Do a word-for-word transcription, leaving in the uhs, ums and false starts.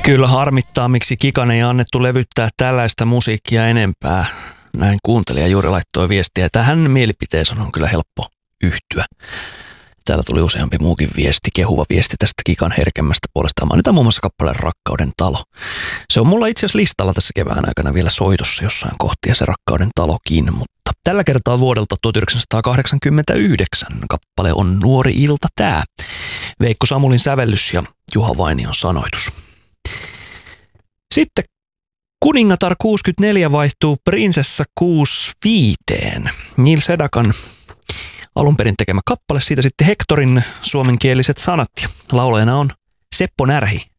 Kyllä harmittaa, miksi Kikan ei annettu levyttää tällaista musiikkia enempää. Näin kuuntelija juuri laittoi viestiä. Tähän mielipiteeseen on kyllä helppo yhtyä. Täällä tuli useampi muukin viesti, kehuva viesti tästä Kikan herkemmästä puolesta. Mainitaan muun muassa kappaleen Rakkauden talo. Se on mulla itse asiassa listalla tässä kevään aikana vielä soitossa jossain kohtia se Rakkauden talokin, mutta tällä kertaa vuodelta tuhatyhdeksänsataakahdeksankymmentäyhdeksän kappale on Nuori ilta tää. Veikko Samulin sävellys ja Juha Vainion sanoitus. Sitten Kuningatar kuusikymmentäneljä vaihtuu Prinsessa kuusikymmentäviisi. Neil Sedakan alun perin tekemä kappale, siitä sitten Hectorin suomenkieliset sanat. Laulajana on Seppo Närhi.